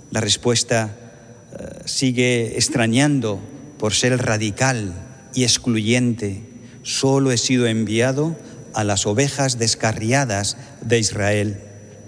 La respuesta sigue extrañando por ser radical y excluyente. Solo he sido enviado a las ovejas descarriadas de Israel.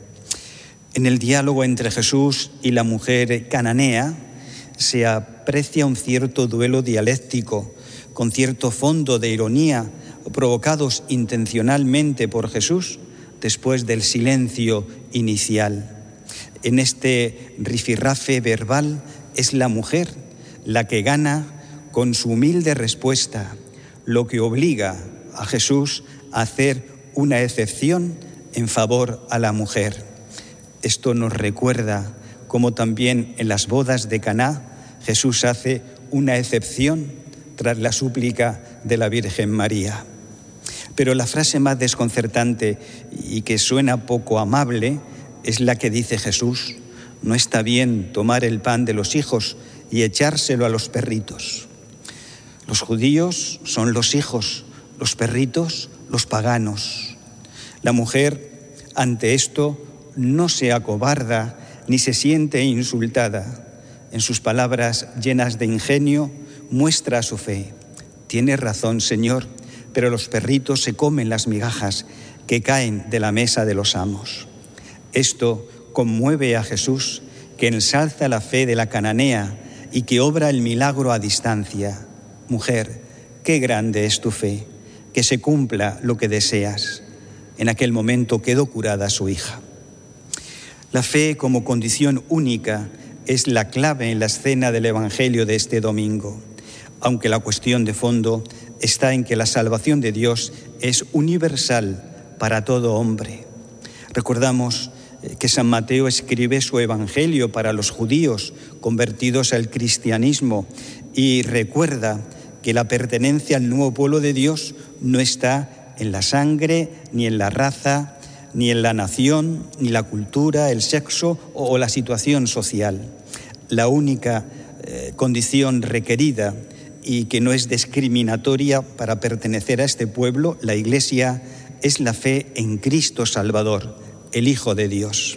En el diálogo entre Jesús y la mujer cananea se aprecia un cierto duelo dialéctico, con cierto fondo de ironía, provocados intencionalmente por Jesús después del silencio inicial. En este rifirrafe verbal es la mujer la que gana con su humilde respuesta, lo que obliga a Jesús a hacer una excepción en favor a la mujer. Esto nos recuerda cómo también en las bodas de Caná Jesús hace una excepción tras la súplica de la Virgen María. Pero la frase más desconcertante y que suena poco amable es la que dice Jesús: no está bien tomar el pan de los hijos y echárselo a los perritos. Los judíos son los hijos, los perritos los paganos. La mujer ante esto no se acobarda ni se siente insultada. En sus palabras llenas de ingenio muestra su fe. Tienes razón, Señor, pero los perritos se comen las migajas que caen de la mesa de los amos. Esto conmueve a Jesús, que ensalza la fe de la cananea y que obra el milagro a distancia. Mujer, qué grande es tu fe, que se cumpla lo que deseas. En aquel momento quedó curada su hija. La fe como condición única es la clave en la escena del Evangelio de este domingo, aunque la cuestión de fondo está en que la salvación de Dios es universal para todo hombre. Recordamos que San Mateo escribe su Evangelio para los judíos convertidos al cristianismo y recuerda que la pertenencia al nuevo pueblo de Dios no está en la sangre, ni en la raza, ni en la nación, ni la cultura, el sexo o la situación social. La única condición requerida y que no es discriminatoria para pertenecer a este pueblo, la Iglesia, es la fe en Cristo Salvador, el Hijo de Dios.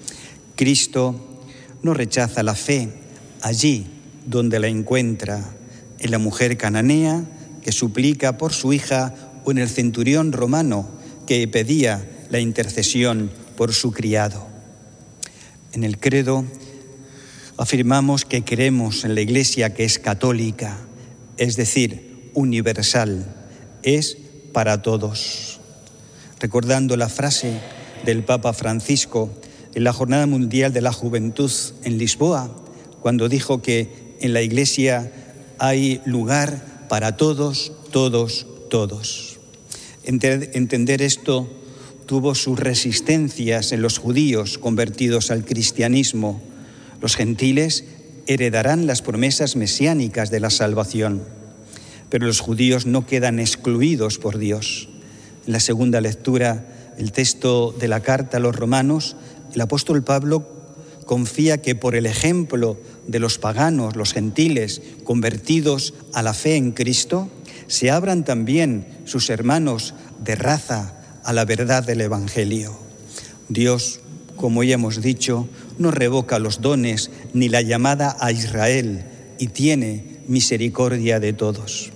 Cristo no rechaza la fe allí donde la encuentra, en la mujer cananea que suplica por su hija o en el centurión romano que pedía la intercesión por su criado. En el credo afirmamos que creemos en la Iglesia que es católica, es decir, universal, es para todos. Recordando la frase del Papa Francisco en la Jornada Mundial de la Juventud en Lisboa, cuando dijo que en la Iglesia hay lugar para todos, todos, todos. Entender esto tuvo sus resistencias en los judíos convertidos al cristianismo. Los gentiles heredarán las promesas mesiánicas de la salvación, pero los judíos no quedan excluidos por Dios. En la segunda lectura, el texto de la carta a los romanos, el apóstol Pablo confía que por el ejemplo de los paganos, los gentiles, convertidos a la fe en Cristo, se abran también sus hermanos de raza a la verdad del Evangelio. Dios, como ya hemos dicho, no revoca los dones ni la llamada a Israel y tiene misericordia de todos.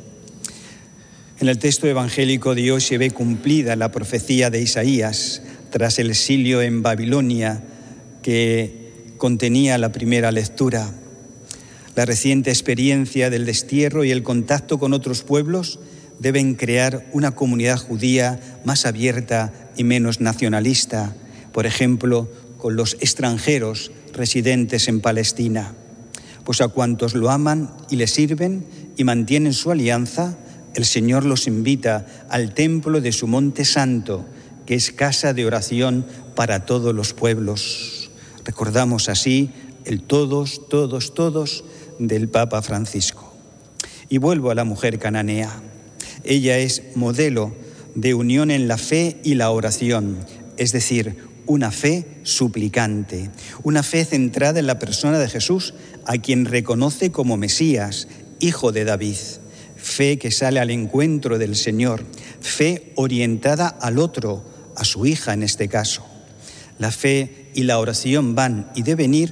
En el texto evangélico de hoy se ve cumplida la profecía de Isaías tras el exilio en Babilonia que contenía la primera lectura. La reciente experiencia del destierro y el contacto con otros pueblos deben crear una comunidad judía más abierta y menos nacionalista, por ejemplo, con los extranjeros residentes en Palestina. Pues a cuantos lo aman y le sirven y mantienen su alianza, el Señor los invita al templo de su monte santo, que es casa de oración para todos los pueblos. Recordamos así el todos, todos, todos del Papa Francisco. Y vuelvo a la mujer cananea. Ella es modelo de unión en la fe y la oración, es decir, una fe suplicante, una fe centrada en la persona de Jesús, a quien reconoce como Mesías, Hijo de David. Fe que sale al encuentro del Señor, fe orientada al otro, a su hija en este caso. La fe y la oración van y deben ir